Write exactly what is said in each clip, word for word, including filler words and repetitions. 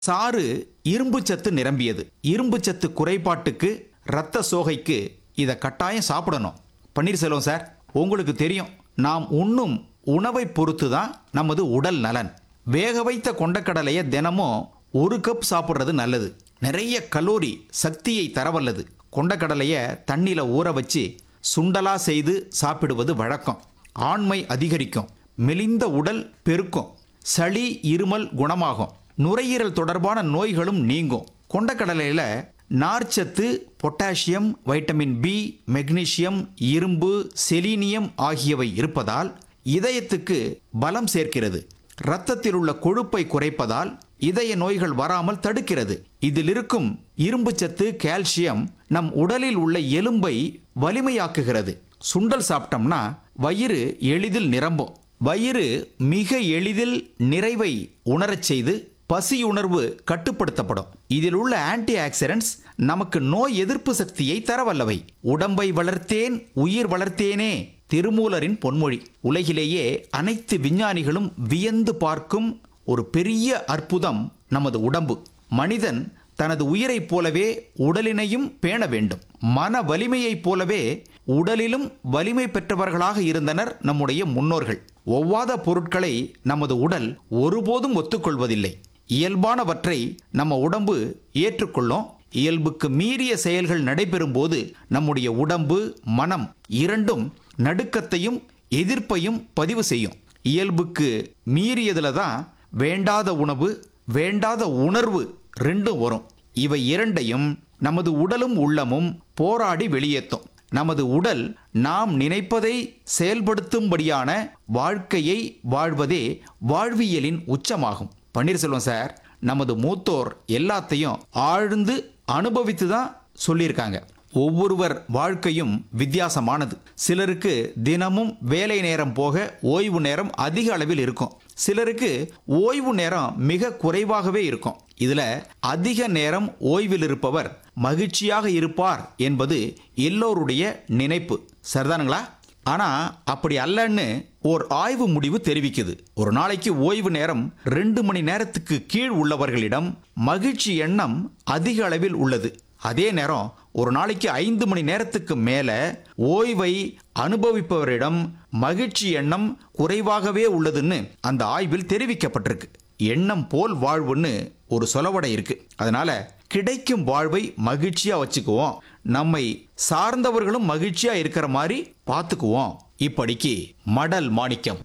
சாறு இரும்பு சத்து நிரம்பியது. இரும்பு சத்து குறைபாட்டுக்கு, இரத்த சோகைக்கு இதை கட்டாயம் சாப்பிடணும். பன்னீர்செல்வம் சார், உங்களுக்கு தெரியும், நாம் உண்ணும் உணவை பொறுத்து தான் நமது உடல் நலன். வேக வைத்த கொண்டக்கடலையை தினமும் ஒரு கப் சாப்பிட்றது நல்லது. நிறைய கலோரி, சக்தியை தரவல்லது. கொண்டக்கடலையை தண்ணியில் ஊற வச்சு சுண்டலா செய்து சாப்பிடுவது வழக்கம். ஆண்மை அதிகரிக்கும், மெலிந்த உடல் பெருக்கும், சளி இருமல் குணமாகும், நுரையீரல் தொடர்பான நோய்களும் நீங்கும். கொண்டக்கடலையில் நார்ச்சத்து, பொட்டாசியம், வைட்டமின் பி, மெக்னீசியம், இரும்பு, செலீனியம் ஆகியவை இருப்பதால் இதயத்துக்கு பலம் சேர்க்கிறது. இரத்தத்தில் உள்ள கொழுப்பை குறைப்பதால் இதய நோய்கள் வராமல் தடுக்கிறது. இதில் இருக்கும் இரும்பு சத்து, கால்சியம் நம் உடலில் உள்ள எலும்பை வலிமையாக்குகிறது. சுண்டல் சாப்பிட்டோம்னா வயிறு எளிதில் நிரம்பும். வயிறு மிக எளிதில் நிறைவை உணரச் செய்து பசியுணர்வு கட்டுப்படுத்தப்படும். இதில் உள்ள ஆன்டி ஆக்சிடென்ட்ஸ் நமக்கு நோய் எதிர்ப்பு சக்தியை தரவல்லவை. உடம்பை வளர்த்தேன் உயிர் வளர்த்தேனே, திருமூலரின் பொன்மொழி. உலகிலேயே அனைத்து விஞ்ஞானிகளும் வியந்து பார்க்கும் ஒரு பெரிய அற்புதம் நமது உடம்பு. மனிதன் தனது உயிரைப் போலவே உடலினையும் பேண வேண்டும். மன வலிமையைப் போலவே உடலிலும் வலிமை பெற்றவர்களாக இருந்தனர் நம்முடைய முன்னோர்கள். ஒவ்வாத பொருட்களை நமது உடல் ஒருபோதும் ஒத்துக்கொள்வதில்லை. இயல்பானவற்றை நம்ம உடம்பு ஏற்றுக்கொள்ளும். இயல்புக்கு மீறிய செயல்கள் நடைபெறும் போது நம்முடைய உடம்பு, மனம் இரண்டும் நடுக்கத்தையும் எதிர்ப்பையும் பதிவு செய்யும். இயல்புக்கு மீறியதுல தான் வேண்டாத உணவு, வேண்டாத உணர்வு ரெண்டும் வரும். இவை இரண்டையும் நமது உடலும் உள்ளமும் போராடி வெளியேற்றும். நமது உடல் நாம் நினைப்பதை செயல்படுத்தும்படியான வாழ்க்கையை வாழ்வதே வாழ்வியலின் உச்சமாகும். பன்னீர்செல்வம் சார், நமது மூத்தோர் எல்லாத்தையும் ஆழ்ந்து அனுபவித்து தான் சொல்லியிருக்காங்க. ஒவ்வொருவர் வாழ்க்கையும் வித்தியாசமானது. சிலருக்கு தினமும் வேலை நேரம் போக ஓய்வு நேரம் அதிக அளவில் இருக்கும். சிலருக்கு ஓய்வு நேரம் மிக குறைவாகவே இருக்கும். இதுல அதிக நேரம் ஓய்வில் இருப்பவர் மகிழ்ச்சியாக இருப்பார் என்பது எல்லோருடைய நினைப்பு. சரிதானுங்களா? ஆனா அப்படி அல்லன்னு ஓர் ஆய்வு முடிவு தெரிவிக்குது. ஒரு நாளைக்கு ஓய்வு நேரம் ரெண்டு மணி நேரத்துக்கு கீழ் உள்ளவர்களிடம் மகிழ்ச்சி எண்ணம் அதிக அளவில் உள்ளது. அதே நேரம் ஒரு நாளைக்கு ஐந்து மணி நேரத்துக்கு மேல ஓய்வை அனுபவிப்பவரிடம் மகிழ்ச்சி எண்ணம் குறைவாகவே உள்ளதுன்னு அந்த ஆய்வில் தெரிவிக்கப்பட்டிருக்கு. எண்ணம் போல் வாழ்வுன்னு ஒரு சொலவடை இருக்கு. அதனால கிடைக்கும் வாழ்வை மகிழ்ச்சியா வச்சுக்குவோம். நம்மை சார்ந்தவர்களும் மகிழ்ச்சியா இருக்கிற மாதிரி பார்த்துக்குவோம். இப்படிக்கு மடல் மாணிக்கம்.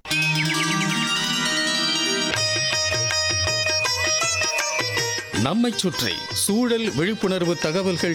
நம்மைச் சுற்றி சூழல் விழிப்புணர்வு தகவல்கள்